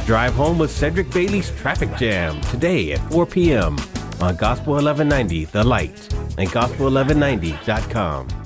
Drive Home with Cedric Bailey's Traffic Jam today at 4 p.m. on Gospel 1190 The Light and gospel1190.com.